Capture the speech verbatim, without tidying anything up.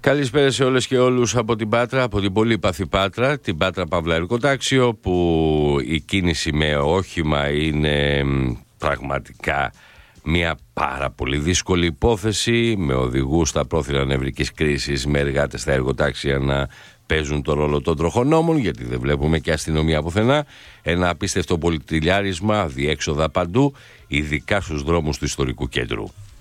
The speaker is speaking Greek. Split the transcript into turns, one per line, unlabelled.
Καλησπέρα σε όλες και όλους από την Πάτρα, από την πολύπαθη Πάτρα, την Πάτρα Παύλα Εργοτάξιο, που η κίνηση με όχημα είναι πραγματικά μια πάρα πολύ δύσκολη υπόθεση, με οδηγούς στα πρόθυρα νευρικής κρίσης, με εργάτες στα εργοτάξια να παίζουν το ρόλο των τροχονόμων, γιατί δεν βλέπουμε και αστυνομία πουθενά. Ένα απίστευτο πολυτριλιάρισμα, διέξοδα παντού, ειδικά στους δρόμους του ιστορικού κέντρου.